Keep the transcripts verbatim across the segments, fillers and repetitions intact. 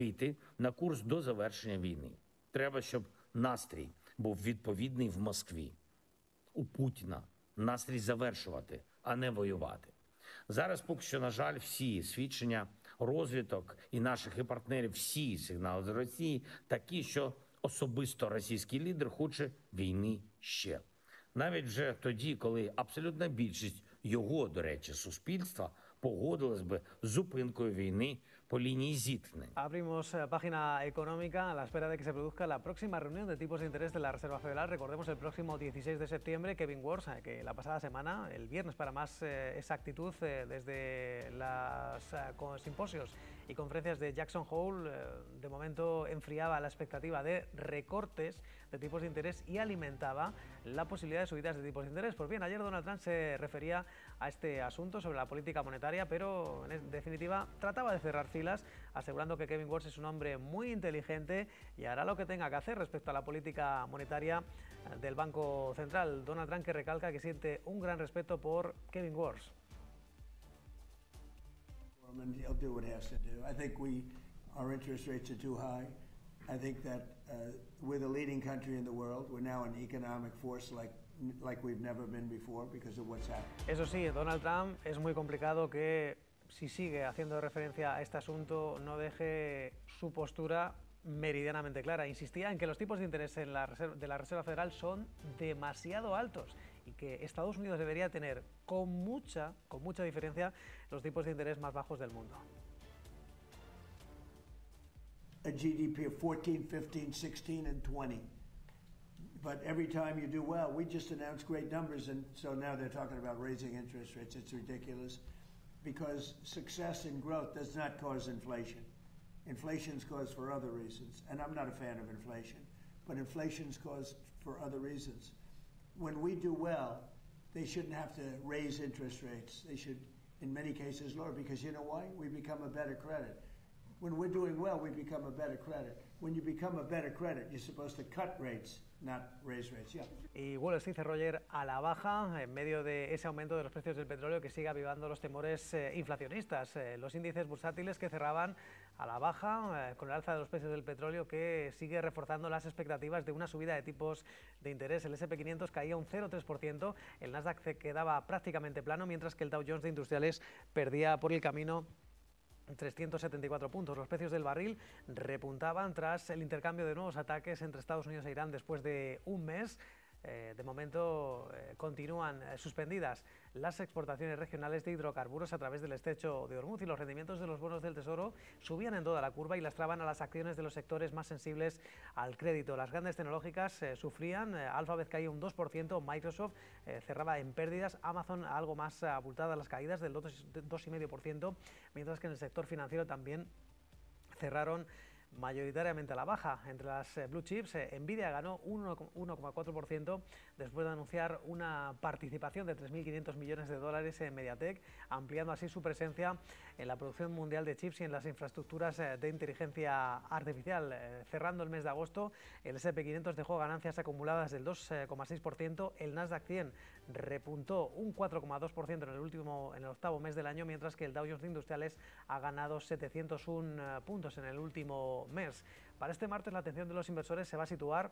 йти на курс до завершення війни. Треба, щоб настрій був відповідний в Москві. У Путіна настрій завершувати, а не воювати. Зараз поки що, на жаль, всі свідчення розвідок і наших і партнерів, всі сигнали з Росії такі, що особисто російський лідер хоче війни ще. Навіть вже тоді, коли абсолютна більшість його, до речі, суспільства погодилась би з зупинкою війни по лінії зіткнень. Abrimos eh, página económica a la espera de que se produzca la próxima reunión de tipos de interés de la Reserva Federal. Recordemos el próximo dieciséis de septiembre, Kevin Warsh, eh, que la pasada semana, el viernes para más eh, exactitud, eh, desde los eh, simposios y conferencias de Jackson Hole, eh, de momento enfriaba la expectativa de recortes de tipos de interés y alimentaba la posibilidad de subidas de tipos de interés. Pues bien, ayer Donald Trump se refería a este asunto sobre la política monetaria, pero en definitiva trataba de cerrar filas, asegurando que Kevin Warsh es un hombre muy inteligente y hará lo que tenga que hacer respecto a la política monetaria del Banco Central. Donald Trump, que recalca que siente un gran respeto por Kevin Warsh. And he'll do what he has to do. I think we, our interest rates are too high. I think that uh, we're the leading country in the world. We're now an economic force like like we've never been before because of what's happened. Eso sí, Donald Trump es muy complicado que, si sigue haciendo referencia a este asunto, no deje su postura meridianamente clara. Insistía en que los tipos de interés en la Reserva, de la Reserva Federal son demasiado altos y que Estados Unidos debería tener con mucha, con mucha diferencia los tipos de interés más bajos del mundo. A G D P of fourteen, fifteen, sixteen, and twenty. But every time you do well, we just announced great numbers, and so now they're talking about raising interest rates. It's ridiculous because success and growth does not cause inflation. Inflation's caused for other reasons, and I'm not a fan of inflation, but inflation's caused for other reasons. When we do well, they shouldn't have to raise interest rates. They should, in many cases, lower, because you know why? We become a better credit. When we're doing well, we become a better credit. When you become a better credit, you're supposed to cut rates, not raise rates. Yeah. Y Wall Street cerró ayer a la baja en medio de ese aumento de los precios del petróleo que sigue avivando los temores eh, inflacionistas. Eh, los índices bursátiles que cerraban a la baja eh, con el alza de los precios del petróleo, que sigue reforzando las expectativas de una subida de tipos de interés. El ese and pe quinientos caía un cero coma tres por ciento, el Nasdaq se quedaba prácticamente plano, mientras que el Dow Jones de Industriales perdía por el camino trescientos setenta y cuatro puntos. Los precios del barril repuntaban tras el intercambio de nuevos ataques entre Estados Unidos e Irán después de un mes. Eh, de momento eh, continúan eh, suspendidas las exportaciones regionales de hidrocarburos a través del estrecho de Hormuz, y los rendimientos de los bonos del Tesoro subían en toda la curva y lastraban a las acciones de los sectores más sensibles al crédito. Las grandes tecnológicas eh, sufrían, eh, Alphabet caía un dos por ciento, Microsoft eh, cerraba en pérdidas, Amazon algo más abultada las caídas del dos coma cinco por ciento, mientras que en el sector financiero también cerraron mayoritariamente a la baja. Entre las eh, blue chips, eh, Nvidia ganó un uno coma cuatro por ciento después de anunciar una participación de tres mil quinientos millones de dólares en Mediatek, ampliando así su presencia en la producción mundial de chips y en las infraestructuras eh, de inteligencia artificial. Eh, cerrando el mes de agosto, el ese and pe quinientos dejó ganancias acumuladas del dos coma seis por ciento, el Nasdaq cien repuntó un cuatro coma dos por ciento en el último, en el octavo mes del año, mientras que el Dow Jones de Industriales ha ganado setecientos uno uh, puntos en el último mes. Para este martes la atención de los inversores se va a situar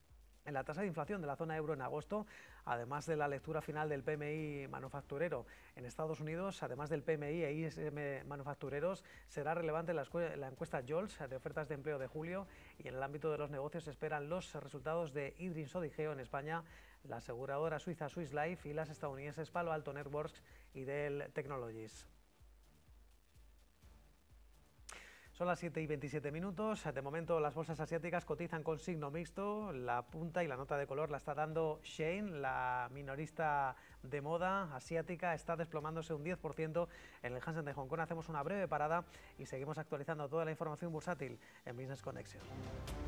en la tasa de inflación de la zona euro en agosto, además de la lectura final del pe eme i manufacturero en Estados Unidos, además del pe eme i e i ese eme manufactureros. Será relevante la, la encuesta Jolts de ofertas de empleo de julio, y en el ámbito de los negocios se esperan los resultados de Idris o Digeo en España, la aseguradora suiza Swiss Life y las estadounidenses Palo Alto Networks y Dell Technologies. Son las siete y veintisiete minutos. De momento las bolsas asiáticas cotizan con signo mixto. La punta y la nota de color la está dando Shein, la minorista de moda asiática. Está desplomándose un diez por ciento en el Hansen de Hong Kong. Hacemos una breve parada y seguimos actualizando toda la información bursátil en Business Connection.